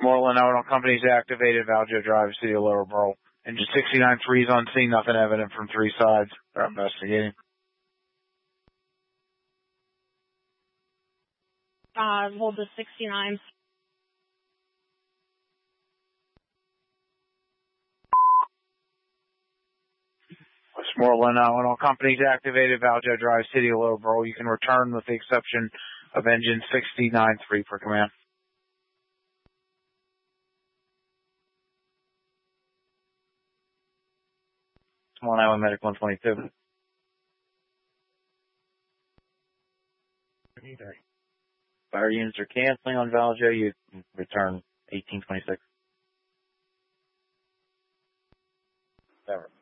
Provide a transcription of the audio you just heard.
Moreland out on companies activated, Valjo Drive, City of Lower Burl. Engine 69-3 is on scene, nothing evident from three sides. They're investigating. Hold the 69. Westmoreland out on all companies activated, Valjo Drive, City of Lower Burl. You can return with the exception of engine 69-3 for command. Small Island Medic 122. Fire units are canceling on Valjo. You return 1826. Never.